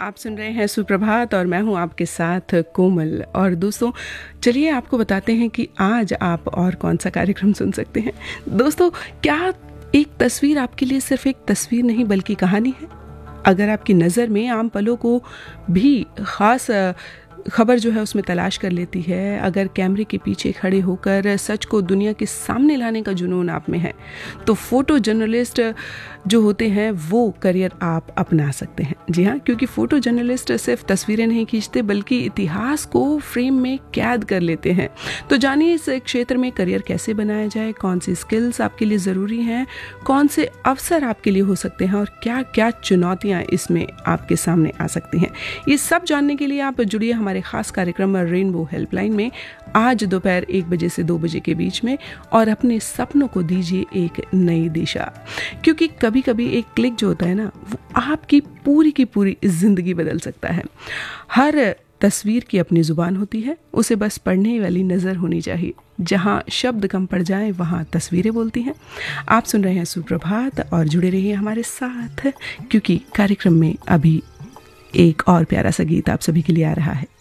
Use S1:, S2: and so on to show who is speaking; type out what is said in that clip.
S1: आप सुन रहे हैं सुप्रभात और मैं हूं आपके साथ कोमल। और दोस्तों चलिए आपको बताते हैं कि आज आप और कौन सा कार्यक्रम सुन सकते हैं। दोस्तों, क्या एक तस्वीर आपके लिए सिर्फ एक तस्वीर नहीं बल्कि कहानी है? अगर आपकी नज़र में आम पलों को भी ख़ास खबर जो है उसमें तलाश कर लेती है, अगर कैमरे के पीछे खड़े होकर सच को दुनिया के सामने लाने का जुनून आप में है, तो फोटो जर्नलिस्ट जो होते हैं वो करियर आप अपना सकते हैं। जी हाँ, क्योंकि फोटो जर्नलिस्ट सिर्फ तस्वीरें नहीं खींचते बल्कि इतिहास को फ्रेम में कैद कर लेते हैं। तो जानिए इस क्षेत्र में करियर कैसे बनाया जाए, कौन सी स्किल्स आपके लिए ज़रूरी हैं, कौन से अवसर आपके लिए हो सकते हैं और क्या क्या चुनौतियाँ इसमें आपके सामने आ सकती हैं। ये सब जानने के लिए आप जुड़िए हमारे खास कार्यक्रम रेनबो हेल्पलाइन में आज दोपहर 1 बजे से 2 बजे के बीच में, और अपने सपनों को दीजिए एक नई दिशा। क्योंकि कभी कभी एक क्लिक जो होता है ना, वो आपकी पूरी की पूरी जिंदगी बदल सकता है। हर तस्वीर की अपनी जुबान होती है, उसे बस पढ़ने वाली नज़र होनी चाहिए। जहां शब्द कम पड़ जाए वहां तस्वीरें बोलती हैं। आप सुन रहे हैं सुप्रभात और जुड़े रहिए हमारे साथ, क्योंकि कार्यक्रम में अभी एक और प्यारा सा गीत आप सभी के लिए आ रहा है।